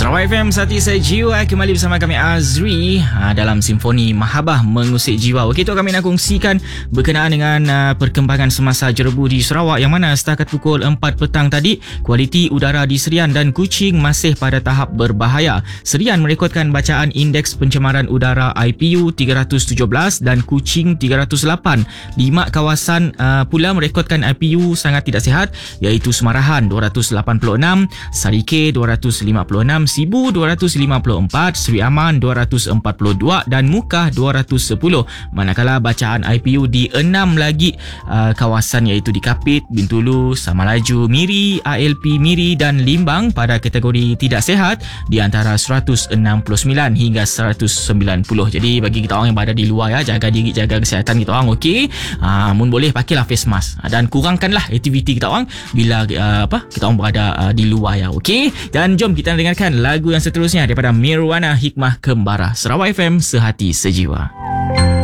Sarawak FM Sati Sejiwa kembali bersama kami Azri dalam Simfoni Mahabah Mengusik Jiwa. Okey, tu kami nak kongsikan berkenaan dengan perkembangan semasa jerebu di Sarawak, yang mana setakat pukul 4 petang tadi, kualiti udara di Serian dan Kuching masih pada tahap berbahaya. Serian merekodkan bacaan indeks pencemaran udara IPU 317 dan Kuching 308. 5 kawasan pula merekodkan IPU sangat tidak sihat, iaitu Semarahan 286, Sarike 256, Sibu 254, Seri Aman 242 dan Mukah 210. Manakala bacaan IPU di 6 lagi kawasan, iaitu di Kapit, Bintulu, Samalaju, Miri, ALP Miri dan Limbang pada kategori tidak sihat di antara 169 hingga 190. Jadi bagi kita orang yang berada di luar, jaga diri, jaga kesihatan kita orang, okey. Mun boleh pakailah face mask dan kurangkanlah aktiviti kita orang bila kita orang berada di luar, okey. Dan jom kita dengarkan lagu yang seterusnya daripada Mirwana Hikmah Kembara. Sarawak FM, sehati sejiwa.